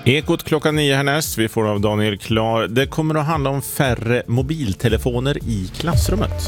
Ekot klockan 9 härnäst. Vi får av Daniel Klar. Det kommer att handla om färre mobiltelefoner i klassrummet.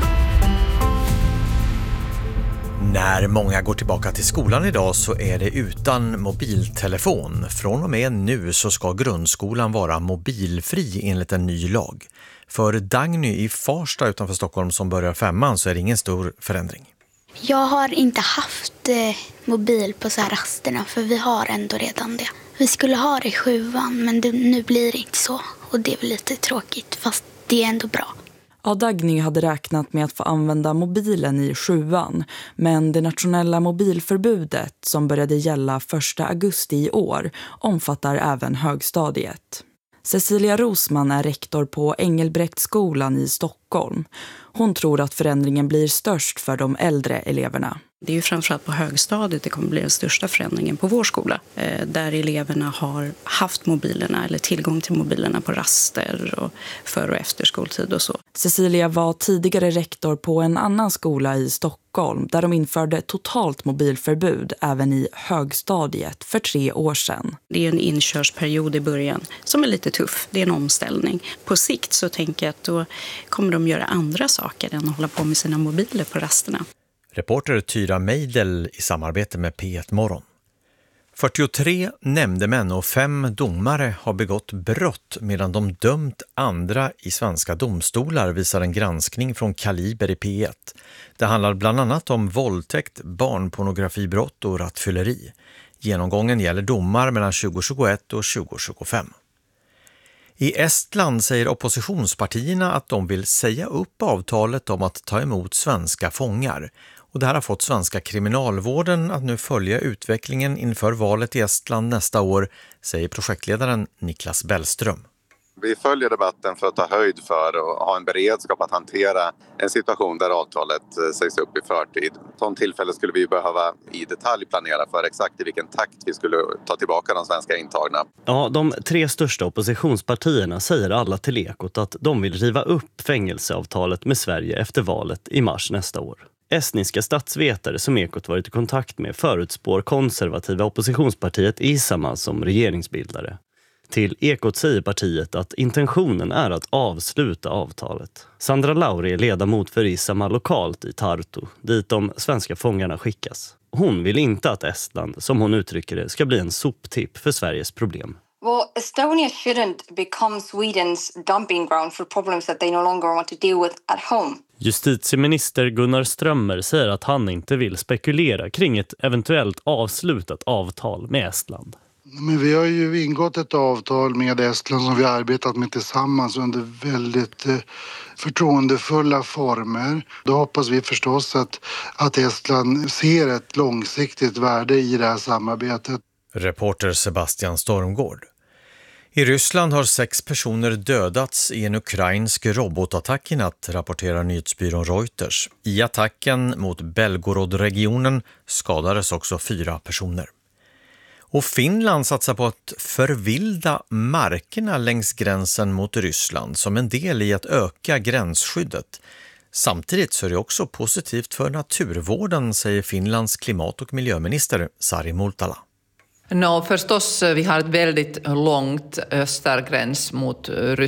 När många går tillbaka till skolan idag så är det utan mobiltelefon. Från och med nu så ska grundskolan vara mobilfri enligt en ny lag. För Dagny i Farsta utanför Stockholm som börjar 5:an så är det ingen stor förändring. Jag har inte haft mobil på så här rasterna för vi har ändå redan det. Vi skulle ha det i 7:an men nu blir det inte så. Och det är väl lite tråkigt fast det är ändå bra. Ja, Dagny hade räknat med att få använda mobilen i 7:an, men det nationella mobilförbudet som började gälla 1 augusti i år omfattar även högstadiet. Cecilia Rosman är rektor på Engelbrektsskolan i Stockholm. Hon tror att förändringen blir störst för de äldre eleverna. Det är ju framförallt på högstadiet det kommer bli den största förändringen på vår skola. Där eleverna har haft mobilerna eller tillgång till mobilerna på raster och för- och efter skoltid och så. Cecilia var tidigare rektor på en annan skola i Stockholm där de införde totalt mobilförbud även i högstadiet för 3 år sedan. Det är en inkörsperiod i början som är lite tuff. Det är en omställning. På sikt så tänker jag att då kommer de göra andra saker än att hålla på med sina mobiler på rasterna. Reporter Tyra Meidel i samarbete med P1 Morgon. 43 nämndemän och 5 domare har begått brott medan de dömt andra i svenska domstolar, visar en granskning från Kaliber i P1. Det handlar bland annat om våldtäkt, barnpornografibrott och rattfylleri. Genomgången gäller domar mellan 2021 och 2025. I Estland säger oppositionspartierna att de vill säga upp avtalet om att ta emot svenska fångar. Och det här har fått svenska kriminalvården att nu följa utvecklingen inför valet i Estland nästa år, säger projektledaren Niklas Bellström. Vi följer debatten för att ta höjd för och ha en beredskap att hantera en situation där avtalet sägs upp i förtid. På en tillfälle skulle vi behöva i detalj planera för exakt i vilken takt vi skulle ta tillbaka de svenska intagna. Ja, de 3 största oppositionspartierna säger alla till Ekot att de vill riva upp fängelseavtalet med Sverige efter valet i mars nästa år. Estniska statsvetare som Ekot varit i kontakt med förutspår konservativa oppositionspartiet Isama som regeringsbildare. Till Ekot säger partiet att intentionen är att avsluta avtalet. Sandra Lauri är ledamot för Isama lokalt i Tartu, dit de svenska fångarna skickas. Hon vill inte att Estland, som hon uttrycker det, ska bli en soptipp för Sveriges problem. Well, Estonia shouldn't become Sweden's dumping ground for problems that they no longer want to deal with at home. Justitieminister Gunnar Strömmer säger att han inte vill spekulera kring ett eventuellt avslutat avtal med Estland. Men vi har ju ingått ett avtal med Estland som vi har arbetat med tillsammans under väldigt förtroendefulla former. Då hoppas vi förstås att Estland ser ett långsiktigt värde i det här samarbetet. Reporter Sebastian Stormgård. I Ryssland har 6 personer dödats i en ukrainsk robotattack i natt, rapporterar nyhetsbyrån Reuters. I attacken mot Belgorod-regionen skadades också 4 personer. Och Finland satsar på att förvilda markerna längs gränsen mot Ryssland som en del i att öka gränsskyddet. Samtidigt så är det också positivt för naturvården, säger Finlands klimat- och miljöminister Sari Multala. Förstås, vi har ett väldigt långt östergräns mot Ryssland.